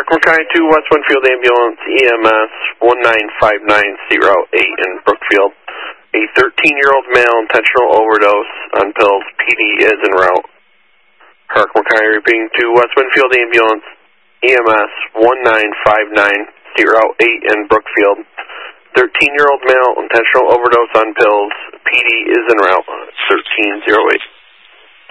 Mackay to West Winfield Ambulance, EMS 195908 in Brookfield. A 13-year-old male intentional overdose on pills. PD is en route. Park Mackay repeating to West Winfield Ambulance, EMS 195908 in Brookfield. 13-year-old male intentional overdose on pills. PD is en route. 1308.